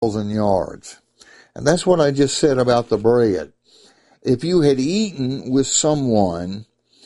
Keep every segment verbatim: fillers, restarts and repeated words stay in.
thousand yards. And that's what I just said about the bread. If you had eaten with someone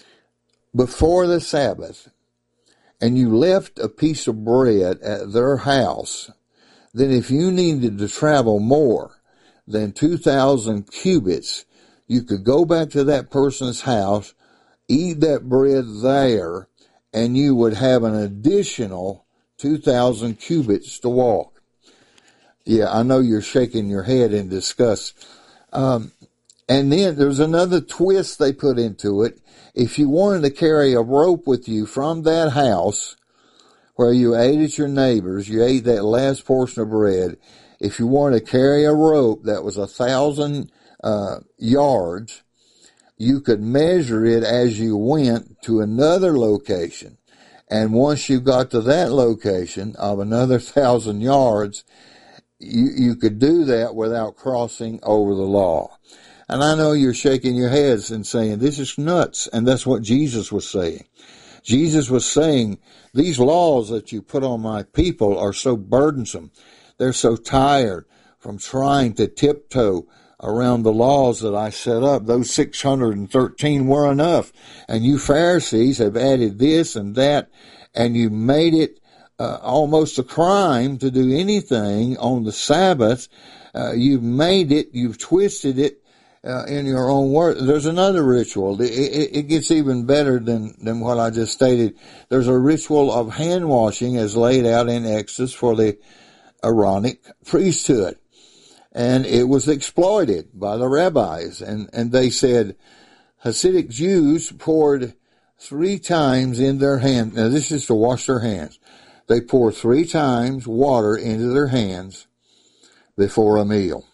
before the Sabbath and you left a piece of bread at their house, then if you needed to travel more than two thousand cubits, you could go back to that person's house, eat that bread there, and you would have an additional two thousand cubits to walk. Yeah, I know you're shaking your head in disgust. Um, and then there's another twist they put into it. If you wanted to carry a rope with you from that house where you ate at your neighbor's, you ate that last portion of bread, if you wanted to carry a rope that was a thousand uh, yards, you could measure it as you went to another location. And once you got to that location of another thousand yards, you, you could do that without crossing over the law. And I know you're shaking your heads and saying, this is nuts. And that's what Jesus was saying. Jesus was saying, these laws that you put on my people are so burdensome. They're so tired from trying to tiptoe around the laws that I set up. Those six hundred thirteen were enough. And you Pharisees have added this and that, and you made it uh, almost a crime to do anything on the Sabbath. Uh, you've made it, you've twisted it uh, in your own word. There's another ritual. It, it, it gets even better than, than what I just stated. There's a ritual of hand washing as laid out in Exodus for the Aaronic priesthood. And it was exploited by the rabbis. And, and they said Hasidic Jews poured three times in their hands. Now this is to wash their hands. They pour three times water into their hands before a meal.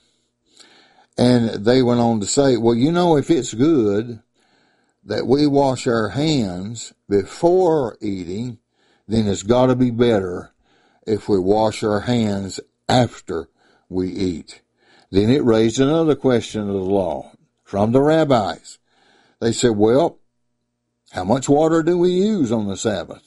And they went on to say, well, you know, if it's good that we wash our hands before eating, then it's got to be better if we wash our hands after we eat. Then it raised another question of the law from the rabbis. They said, well, how much water do we use on the Sabbath?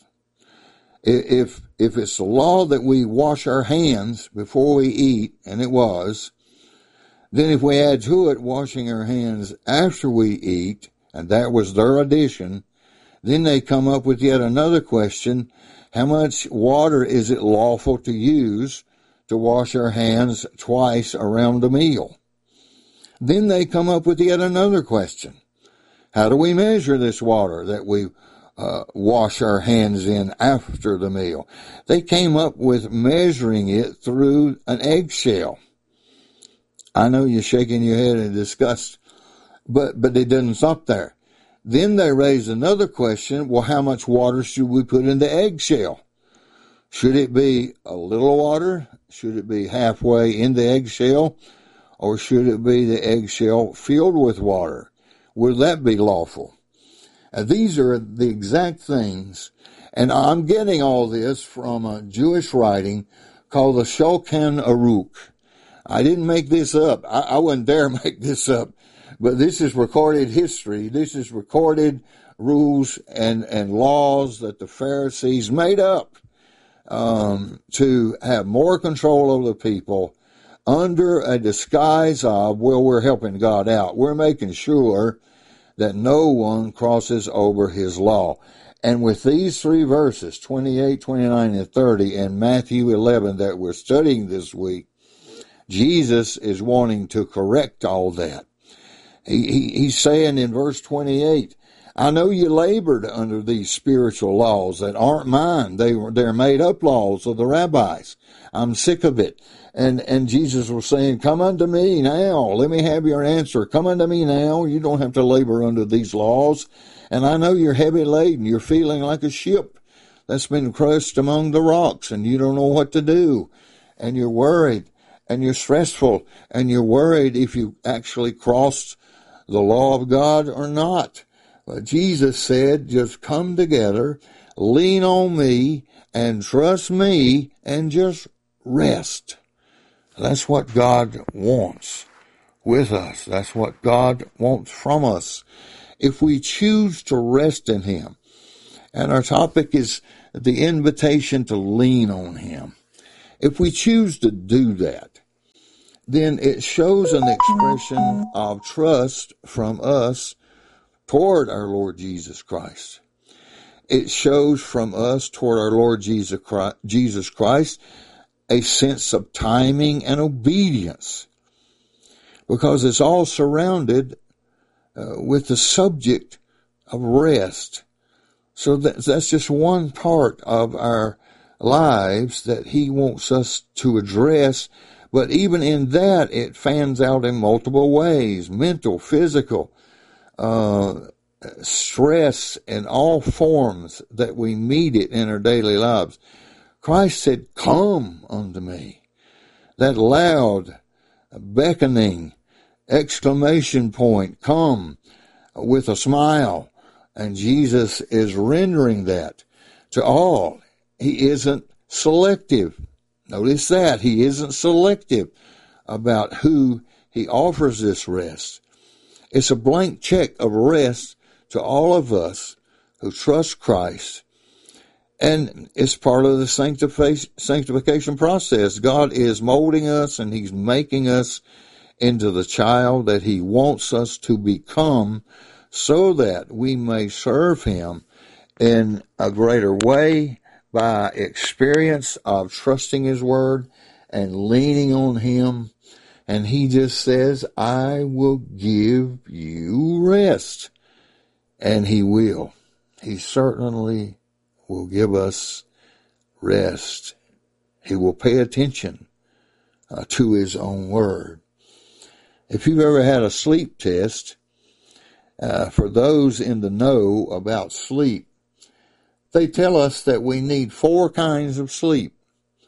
If, if it's the law that we wash our hands before we eat, and it was, then if we add to it washing our hands after we eat, and that was their addition, then they come up with yet another question. How much water is it lawful to use to wash our hands twice around a meal? Then they come up with yet another question. How do we measure this water that we uh, wash our hands in after the meal? They came up with measuring it through an eggshell. I know you're shaking your head in disgust, but, but it didn't stop there. Then they raised another question. Well, how much water should we put in the eggshell? Should it be a little water? Should it be halfway in the eggshell? Or should it be the eggshell filled with water? Would that be lawful? Uh, these are the exact things. And I'm getting all this from a Jewish writing called the Shulchan Aruch. I didn't make this up. I, I wouldn't dare make this up. But this is recorded history. This is recorded rules and, and laws that the Pharisees made up um, to have more control over the people under a disguise of, well, we're helping God out. We're making sure that no one crosses over his law. And with these three verses, twenty-eight, twenty-nine, and thirty, and Matthew eleven that we're studying this week, Jesus is wanting to correct all that. He, he, he's saying in verse twenty-eight, I know you labored under these spiritual laws that aren't mine. They were, they're made up laws of the rabbis. I'm sick of it. And, and Jesus was saying, come unto me now. Let me have your answer. Come unto me now. You don't have to labor under these laws. And I know you're heavy laden. You're feeling like a ship that's been crushed among the rocks and you don't know what to do. And you're worried and you're stressful and you're worried if you actually crossed the law of God or not. But Jesus said, just come together, lean on me and trust me and just rest. That's what God wants with us. That's what God wants from us. If we choose to rest in him. And our topic is the invitation to lean on him. If we choose to do that, then it shows an expression of trust from us toward our Lord Jesus Christ. It shows from us toward our Lord Jesus Christ, Jesus Christ a sense of timing and obedience, because it's all surrounded uh, with the subject of rest. So that, that's just one part of our lives that he wants us to address. But even in that, it fans out in multiple ways: mental, physical, uh, stress in all forms that we meet it in our daily lives. Christ said, "Come unto me." That loud, beckoning exclamation point, come, with a smile. And Jesus is rendering that to all. He isn't selective. Notice that. He isn't selective about who he offers this rest. It's a blank check of rest to all of us who trust Christ. And it's part of the sanctification process. God is molding us, and he's making us into the child that he wants us to become, so that we may serve him in a greater way by experience of trusting his word and leaning on him. And he just says, "I will give you rest." And he will. He certainly will give us rest. He will pay attention uh, to his own word. If you've ever had a sleep test, uh, for those in the know about sleep, they tell us that we need four kinds of sleep.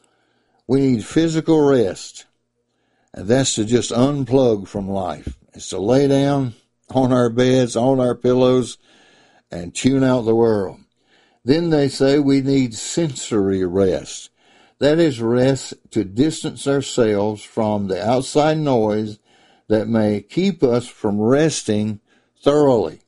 We need physical rest, and that's to just unplug from life. It's to lay down on our beds, on our pillows, and tune out the world. Then they say we need sensory rest. That is rest to distance ourselves from the outside noise that may keep us from resting thoroughly.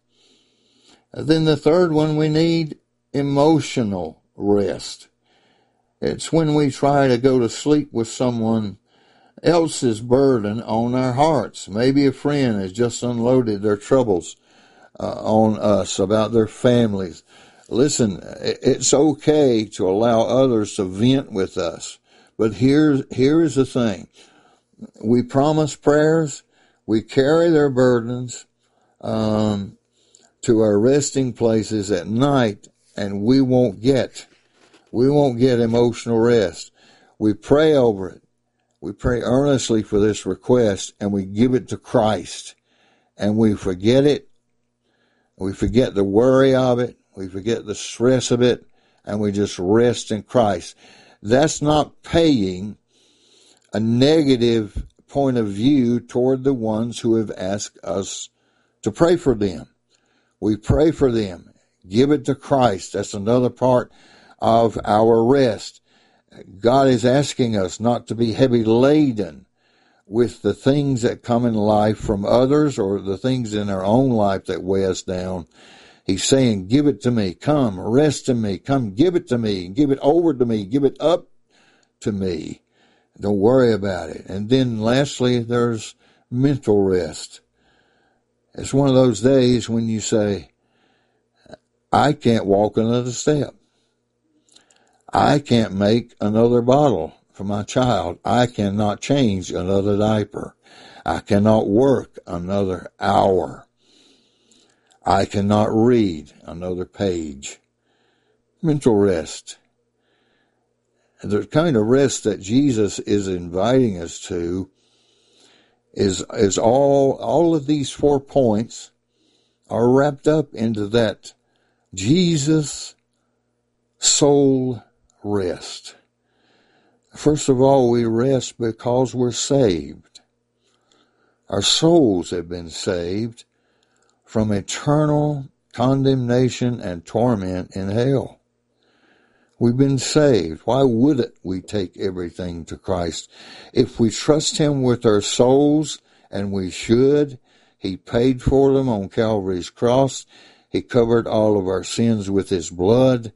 Then the third one, we need emotional rest. It's when we try to go to sleep with someone else's burden on our hearts. Maybe a friend has just unloaded their troubles uh, on us about their families. Listen, it's okay to allow others to vent with us. But here's, here's the thing. We promise prayers. We carry their burdens um, to our resting places at night, and we won't get, we won't get emotional rest. We pray over it. We pray earnestly for this request, and we give it to Christ, and we forget it. We forget the worry of it. We forget the stress of it, and we just rest in Christ. That's not paying a negative point of view toward the ones who have asked us to pray for them. We pray for them. Give it to Christ. That's another part of our rest. God is asking us not to be heavy laden with the things that come in life from others or the things in our own life that weigh us down. He's saying, give it to me. Come, rest in me. Come, give it to me. Give it over to me. Give it up to me. Don't worry about it. And then lastly, there's mental rest. It's one of those days when you say, I can't walk another step. I can't make another bottle for my child. I cannot change another diaper. I cannot work another hour. I cannot read another page. Mental rest. The kind of rest that Jesus is inviting us to is, is all, all of these four points are wrapped up into that Jesus soul rest. First of all, we rest because we're saved. Our souls have been saved from eternal condemnation and torment in hell. We've been saved. Why wouldn't we take everything to Christ? If we trust him with our souls, and we should, he paid for them on Calvary's cross. He covered all of our sins with his blood.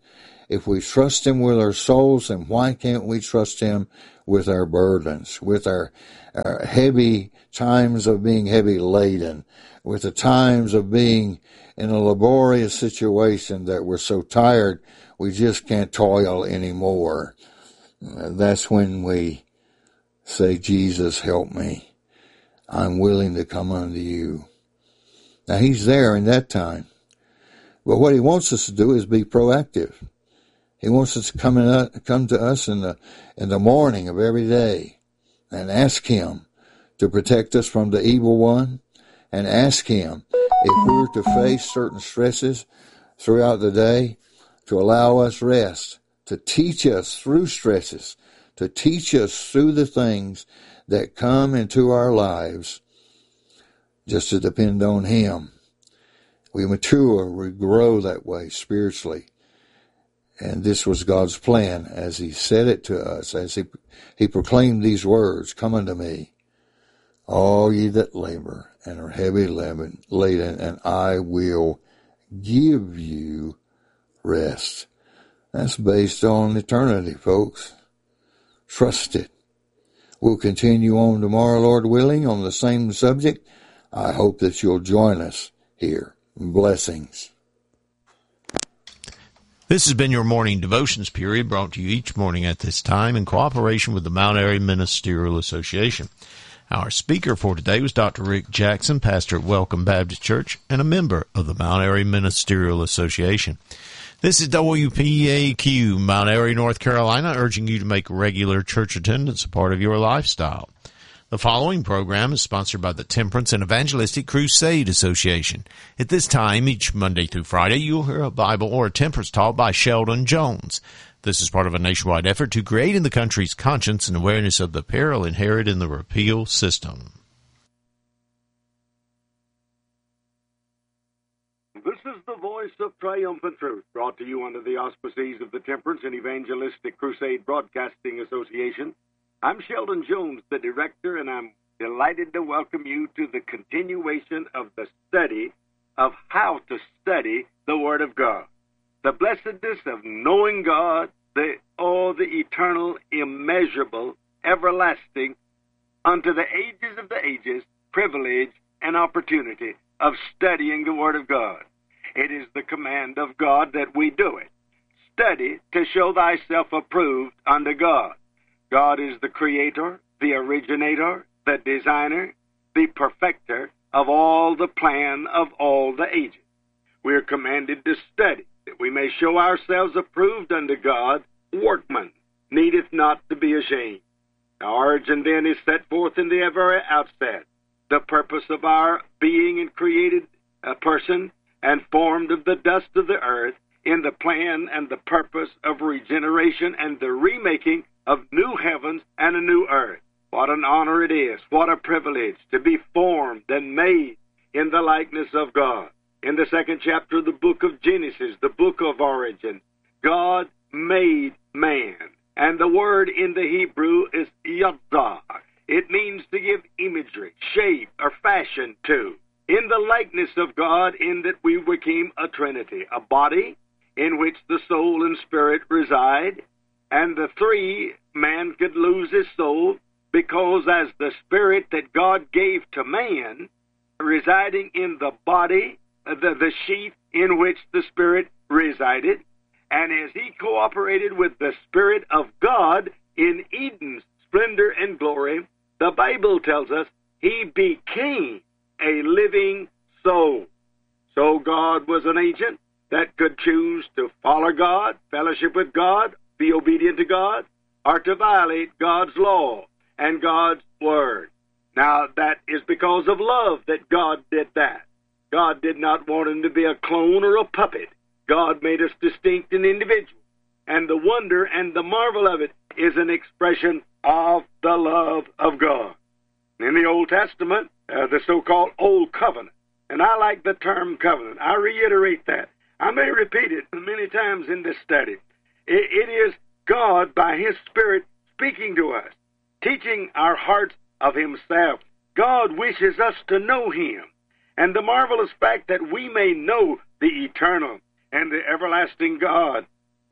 If we trust him with our souls, then why can't we trust him with our burdens, with our, our heavy times of being heavy laden, with the times of being in a laborious situation that we're so tired we just can't toil anymore. That's when we say, Jesus, help me. I'm willing to come unto you. Now, he's there in that time. But what he wants us to do is be proactive. He wants us to come, in, come to us in the, in the morning of every day and ask him to protect us from the evil one, and ask him if we were to face certain stresses throughout the day, to allow us rest, to teach us through stresses, to teach us through the things that come into our lives, just to depend on him. We mature, we grow that way spiritually. And this was God's plan as he said it to us, as he, he proclaimed these words, come unto me, all ye that labor and are heavy laden, and I will give you rest. That's based on eternity, folks. Trust it. We'll continue on tomorrow, Lord willing, on the same subject. I hope that you'll join us here. Blessings. This has been your morning devotions period, brought to you each morning at this time in cooperation with the Mount Airy Ministerial Association. Our speaker for today was Doctor Rick Jackson, pastor at Welcome Baptist Church and a member of the Mount Airy Ministerial Association. This is W P A Q, Mount Airy, North Carolina, urging you to make regular church attendance a part of your lifestyle. The following program is sponsored by the Temperance and Evangelistic Crusade Association. At this time, each Monday through Friday, you'll hear a Bible or a temperance talk by Sheldon Jones. This is part of a nationwide effort to create in the country's conscience and awareness of the peril inherent in the repeal system. This is the voice of triumphant truth, brought to you under the auspices of the Temperance and Evangelistic Crusade Broadcasting Association. I'm Sheldon Jones, the director, and I'm delighted to welcome you to the continuation of the study of how to study the Word of God. The blessedness of knowing God, the oh, the eternal, immeasurable, everlasting, unto the ages of the ages, privilege and opportunity of studying the Word of God. It is the command of God that we do it. Study to show thyself approved unto God. God is the creator, the originator, the designer, the perfecter of all the plan of all the ages. We are commanded to study, that we may show ourselves approved unto God, workmen, needeth not to be ashamed. Our origin then is set forth in the very outset, the purpose of our being and created a person and formed of the dust of the earth in the plan and the purpose of regeneration and the remaking of new heavens and a new earth. What an honor it is, what a privilege to be formed and made in the likeness of God. In the second chapter of the book of Genesis, the book of origin, God made man. And the word in the Hebrew is yadah. It means to give imagery, shape, or fashion to. In the likeness of God, in that we became a trinity, a body in which the soul and spirit reside. And the three, man could lose his soul because as the spirit that God gave to man, residing in the body, the, the sheath in which the spirit resided, and as he cooperated with the Spirit of God in Eden's splendor and glory, the Bible tells us he became a living soul. So God was an agent that could choose to follow God, fellowship with God, be obedient to God, or to violate God's law and God's word. Now, that is because of love that God did that. God did not want him to be a clone or a puppet. God made us distinct and individual. And the wonder and the marvel of it is an expression of the love of God. In the Old Testament, uh, the so-called Old Covenant, and I like the term covenant. I reiterate that. I may repeat it many times in this study. It, it is God, by His Spirit, speaking to us, teaching our hearts of Himself. God wishes us to know Him. And the marvelous fact that we may know the eternal and the everlasting God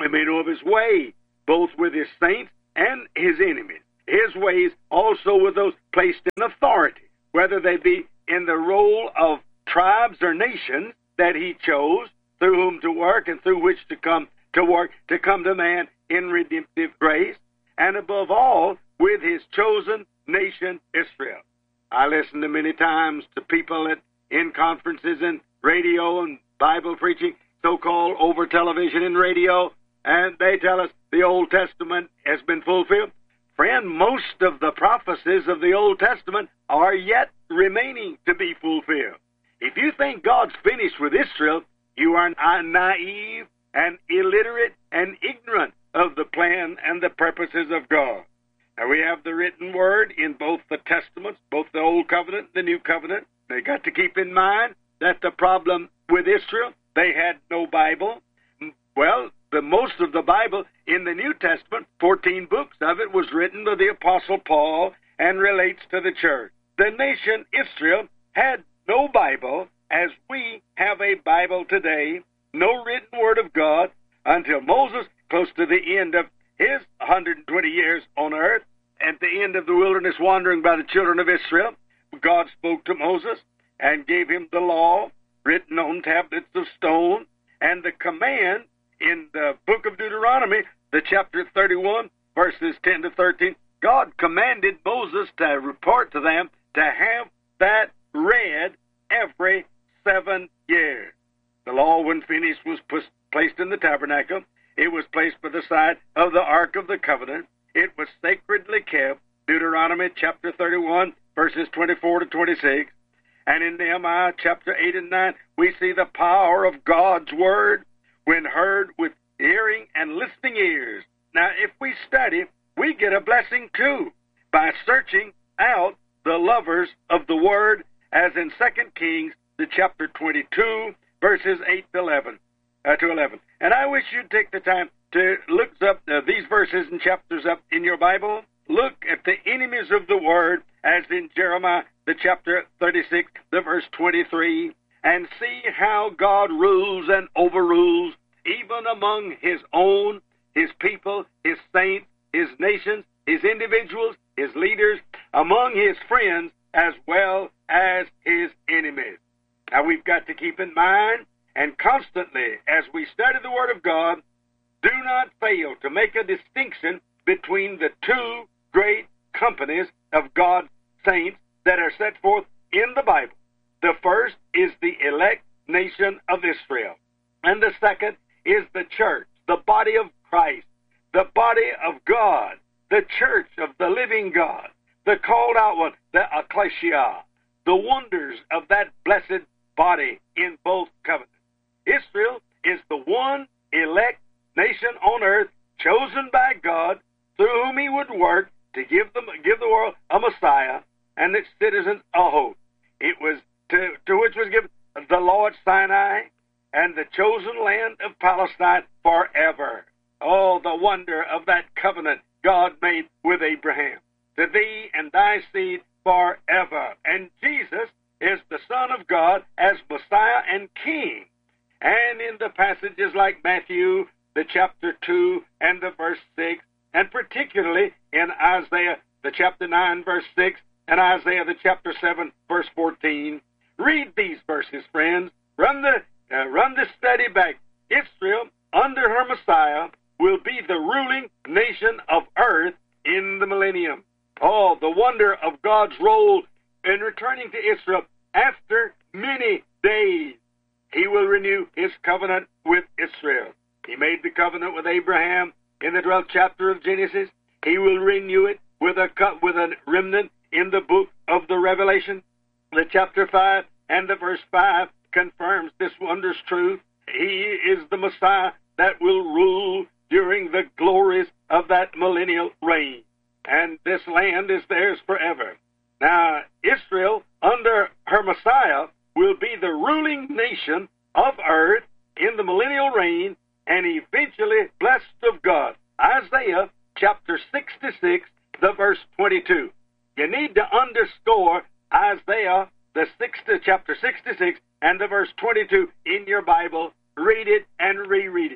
We may know of his way, both with his saints and his enemies. His ways also with those placed in authority, whether they be in the role of tribes or nations that he chose, through whom to work and through which to come to work, to come to man in redemptive grace, and above all, with his chosen nation, Israel. I listen to many times to people at, in conferences and radio and Bible preaching, so-called over television and radio, and they tell us the Old Testament has been fulfilled. Friend, most of the prophecies of the Old Testament are yet remaining to be fulfilled. If you think God's finished with Israel, you are naive and illiterate and ignorant of the plan and the purposes of God. Now, we have the written word in both the Testaments, both the Old Covenant and the New Covenant. They got to keep in mind that the problem with Israel, they had no Bible. Well, the most of the Bible in the New Testament, fourteen books of it, was written by the Apostle Paul and relates to the church. The nation Israel had no Bible as we have a Bible today, no written word of God, until Moses, close to the end of his one hundred twenty years on earth, at the end of the wilderness wandering by the children of Israel, God spoke to Moses and gave him the law written on tablets of stone, and the command in the book of Deuteronomy, the chapter thirty-one, verses ten to thirteen, God commanded Moses to report to them to have that read every seven years. The law, when finished, was placed in the tabernacle. It was placed by the side of the Ark of the Covenant. It was sacredly kept, Deuteronomy chapter thirty-one, verses twenty-four to twenty-six. And in Nehemiah chapter eight and nine, we see the power of God's word when heard with hearing and listening ears. Now, if we study, we get a blessing too by searching out the lovers of the word, as in Second Kings, the chapter twenty-two, verses eight to eleven. Uh, to eleven. And I wish you'd take the time to look up uh, these verses and chapters up in your Bible. Look at the enemies of the word, as in Jeremiah, the chapter thirty-six, the verse twenty-three, and see how God rules and overrules, even among his own, his people, his saints, his nations, his individuals, his leaders, among his friends, as well as his enemies. Now, we've got to keep in mind, and constantly, as we study the Word of God, do not fail to make a distinction between the two great companies of God's saints that are set forth in the Bible. The first is the elect nation of Israel, and the second is the church, the body of Christ, the body of God, the church of the living God, the called out one, the ecclesia, the wonders of that blessed body in both covenants. Israel is the one elect nation on earth chosen by God, through whom he would work to give them give the world a Messiah and its citizens a hope. It was to, to which was given the law at Sinai and the chosen land of Palestine forever. Oh, the wonder of that covenant God made with Abraham. To thee and thy seed forever. And Jesus is the Son of God as Messiah and King. And in the passages like Matthew, the chapter two and the verse six, and particularly in Isaiah, the chapter nine, verse six, and Isaiah, the chapter seven, verse fourteen. Read these verses, friends. Run the, uh, run the study back. Israel, under her Messiah, will be the ruling nation of earth in the millennium. Oh, the wonder of God's role in returning to Israel after many days. He will renew his covenant with Israel. He made the covenant with Abraham in the twelfth chapter of Genesis. He will renew it with a with a remnant in the book of the Revelation. The chapter five and the verse five confirms this wondrous truth. He is the Messiah that will rule during the glories of that millennial reign. And this land is theirs forever. Now, Israel, under her Messiah, will be the ruling nation of earth in the millennial reign and eventually blessed of God. Isaiah chapter sixty-six, the verse twenty-two. You need to underscore Isaiah, the sixth, chapter sixty-six, and the verse twenty-two in your Bible. Read it and reread it.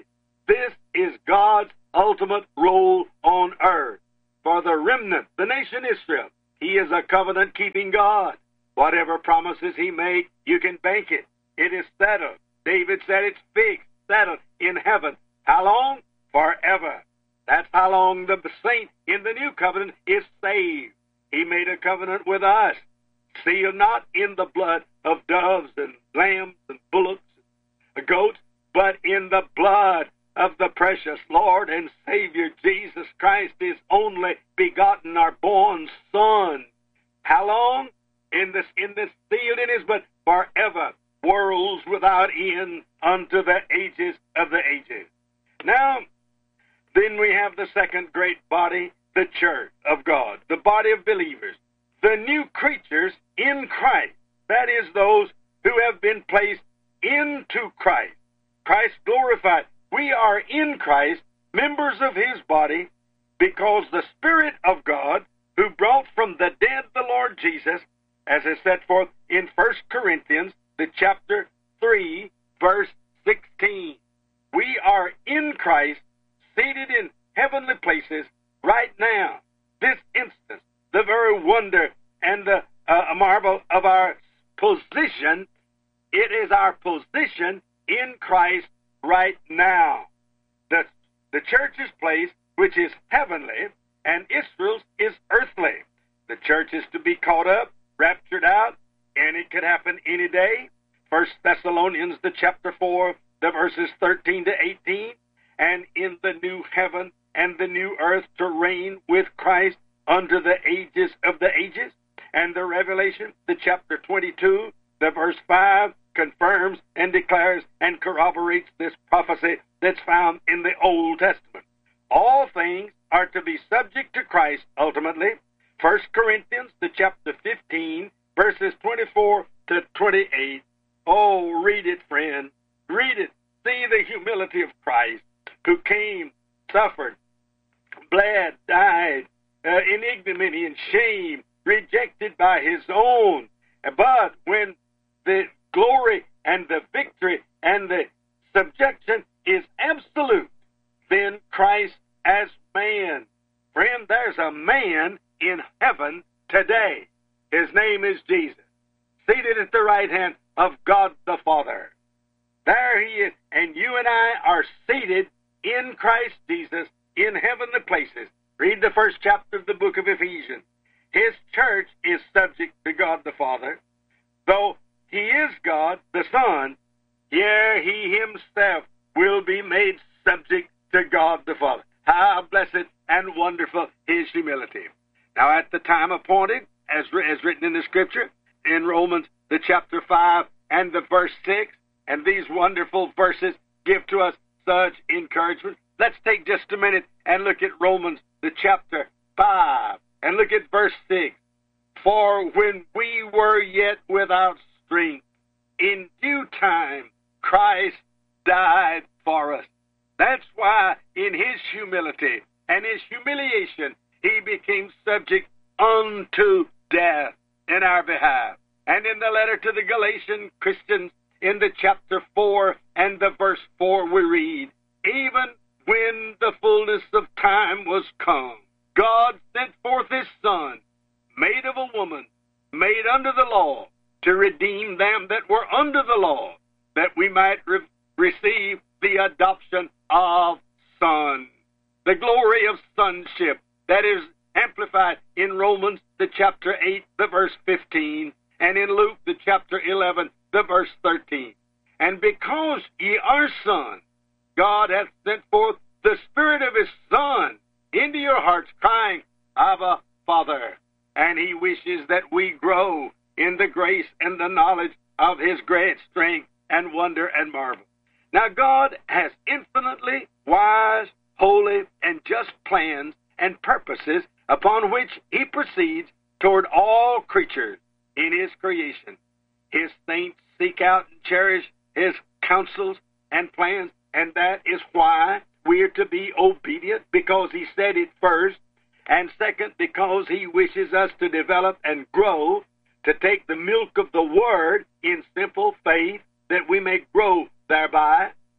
This is God's ultimate role on earth. For the remnant, the nation Israel, He is a covenant-keeping God. Whatever promises He made, you can bank it. It is settled. David said it's fixed, settled in heaven. How long? Forever. That's how long the saint in the new covenant is saved. He made a covenant with us, sealed not in the blood of doves and lambs and bullocks and goats, but in the blood of the precious Lord and Savior Jesus Christ, His only begotten, our born Son. How long? In this, in this sealed in His blood, forever, worlds without end, unto the ages of the ages. Now, then we have the second great body, the church of God, the body of believers, the new creatures in Christ. That is, those who have been placed into Christ. Christ glorified. We are in Christ, members of His body, because the Spirit of God, who brought from the dead the Lord Jesus, as is set forth in First Corinthians, the chapter three, verse sixteen. We are in Christ, seated in heavenly places right now, this instant. The very wonder and the uh, marvel of our position, it is our position in Christ right now. The, the church's place, which is heavenly, and Israel's is earthly. The church is to be caught up, raptured out, and it could happen any day. First Thessalonians, the chapter four, the verses thirteen to eighteen, and in the new heaven and the new earth to reign with Christ under the ages of the ages. And the Revelation, the chapter twenty-two, the verse five, confirms and declares and corroborates this prophecy that's found in the Old Testament. All things are to be subject to Christ ultimately. First Corinthians, the chapter fifteen, verses twenty-four to twenty-eight. Oh, read it, friend. Read it. See the humility of Christ, who came, suffered, bled, died, uh, in ignominy and shame, rejected by His own. But when the glory and the victory and the subjection is absolute, then Christ as man. Friend, there's a man in heaven today. His name is Jesus, seated at the right hand of God the Father. There He is, and you and I are seated in Christ Jesus in heavenly places. Read the first chapter of the book of Ephesians. His church is subject to God the Father. Though He is God the Son, yea, He Himself will be made subject to God the Father. How blessed and wonderful His humility. Now at the time appointed, as, as written in the Scripture, in Romans the chapter five and the verse six, and these wonderful verses give to us such encouragement. Let's take just a minute and look at Romans the chapter five, and look at verse six. For when we were yet without strength, in due time Christ died for us. That's why in His humility and His humiliation, He became subject unto death in our behalf. And in the letter to the Galatian Christians, in the chapter four and the verse four, we read, even when the fullness of time was come, God sent forth His Son, made of a woman, made under the law, to redeem them that were under the law, that we might re- receive the adoption of son. The glory of sonship that is amplified in Romans, the chapter eight, the verse fifteen, and in Luke, the chapter eleven, the verse thirteen. And because ye are sons, God hath sent forth the Spirit of His Son into your hearts, crying, Abba, Father. And He wishes that we grow in the grace and the knowledge of His great strength and wonder and marvel. Now, God has infinitely wise, holy, and just plans and purposes upon which He proceeds toward all creatures in His creation. His saints seek out and cherish His counsels and plans, and that is why we are to be obedient, because He said it first, and second, because He wishes us to develop and grow, to take the milk of the Word in simple faith, that we may grow thereby,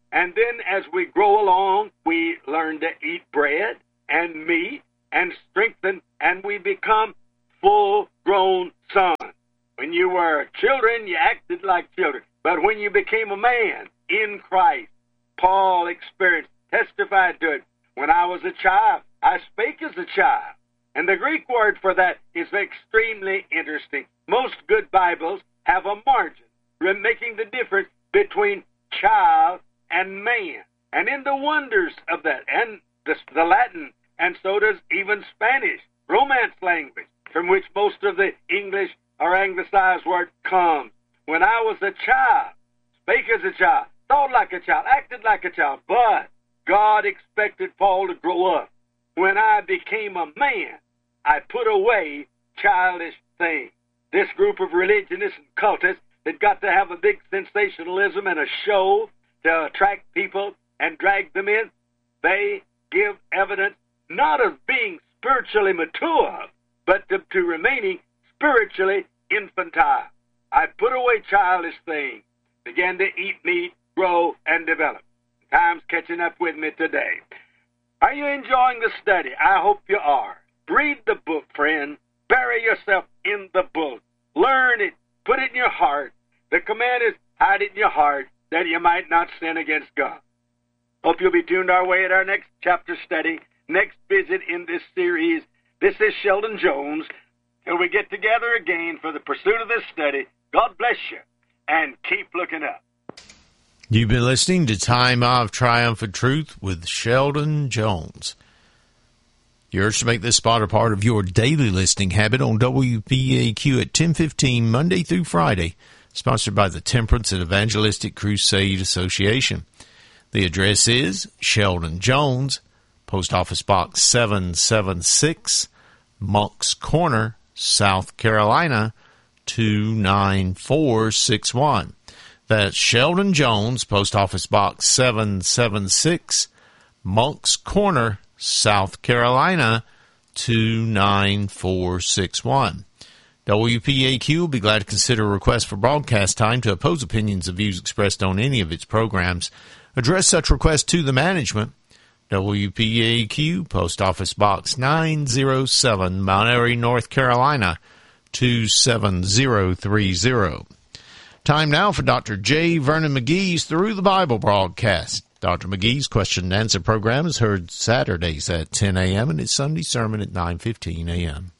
And then as we grow along, we learn to eat bread and meat and strengthen, and we become full-grown sons. When you were children, you acted like children. But when you became a man in Christ, Paul experienced, testified to it. When I was a child, I spake as a child. And the Greek word for that is extremely interesting. Most good Bibles have a margin making the difference between child and man. And in the wonders of that, and the, the Latin, and so does even Spanish, Romance language, from which most of the English or anglicized word comes. When I was a child, spake as a child, thought like a child, acted like a child, but God expected Paul to grow up. When I became a man, I put away childish things. This group of religionists and cultists that got to have a big sensationalism and a show to attract people and drag them in, they give evidence not of being spiritually mature, but to, to remaining spiritually infantile. I put away childish things, began to eat meat, grow, and develop. Time's catching up with me today. Are you enjoying the study? I hope you are. Read the book, friend. Bury yourself in the book. Learn it. Put it in your heart. The command is, hide it in your heart, that you might not sin against God. Hope you'll be tuned our way at our next chapter study, next visit in this series. This is Sheldon Jones. Till we get together again for the pursuit of this study, God bless you, and keep looking up. You've been listening to Time of Triumphant Truth with Sheldon Jones. You're urged to make this spot a part of your daily listening habit on W P A Q at ten fifteen Monday through Friday, sponsored by the Temperance and Evangelistic Crusade Association. The address is Sheldon Jones, Post Office Box seven seven six, Moncks Corner, South Carolina, two nine four six one. That's Sheldon Jones, Post Office Box seven seven six, Moncks Corner, South Carolina, two nine four six one. W P A Q will be glad to consider a request for broadcast time to oppose opinions or views expressed on any of its programs. Address such request to the management. W P A Q, Post Office Box nine oh seven, Mount Airy, North Carolina, two seven zero three zero. Time now for Doctor J. Vernon McGee's Through the Bible broadcast. Doctor McGee's question and answer program is heard Saturdays at ten a.m. and his Sunday sermon at nine fifteen a.m.